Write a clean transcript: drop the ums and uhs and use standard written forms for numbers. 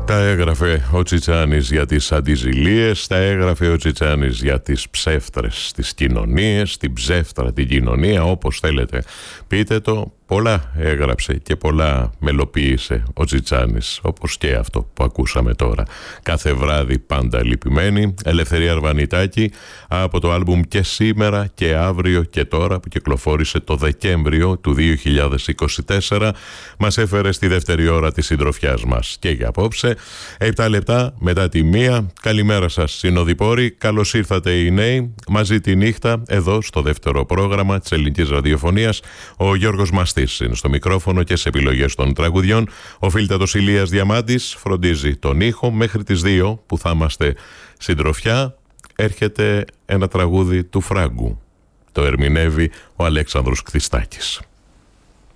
Τα έγραφε ο Τσιτσάνης για τις αντιζηλίες, τα έγραφε ο Τσιτσάνης για τις ψεύτρες της κοινωνίες, την ψεύτρα την κοινωνία, όπως θέλετε πείτε το. Πολλά έγραψε και πολλά μελοποίησε ο Τσιτσάνης, όπως και αυτό που ακούσαμε τώρα. Κάθε βράδυ πάντα λυπημένη. Ελευθερία Αρβανιτάκη από το άλμπουμ «Και σήμερα και αύριο και τώρα» που κυκλοφόρησε το Δεκέμβριο του 2024 μας έφερε στη δεύτερη ώρα της συντροφιάς μας και για απόψε 7 λεπτά μετά τη 1. Καλημέρα σας συνοδοιπόροι, καλώς ήρθατε οι νέοι μαζί τη νύχτα εδώ στο δεύτερο πρόγραμμα της ελληνικής ραδιοφωνίας. Ο Γιώργος Μαστής είναι στο μικρόφωνο και σε επιλογές των τραγουδιών. Ο φίλτατος Ηλίας Διαμάντης φροντίζει τον ήχο μέχρι τις 2 που θα είμαστε συντροφιά. Έρχεται ένα τραγούδι του Φράγκου. Το ερμηνεύει ο Αλέξανδρος Κτιστάκης.